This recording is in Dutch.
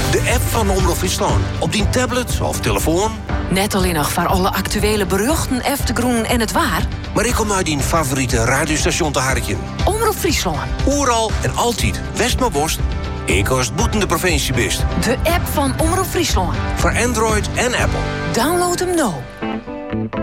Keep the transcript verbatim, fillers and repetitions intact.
De app van Omroep Friesland. Op die tablet of telefoon. Net alleen nog voor alle actuele berichten, eftergroen en het waar. Maar ik kom uit die favoriete radiostation te harken. Omroep Friesland. Oeral en altijd West maar Worst. Ik als het boetende provincie best. De app van Omroep Friesland. Voor Android en Apple. Download hem nou.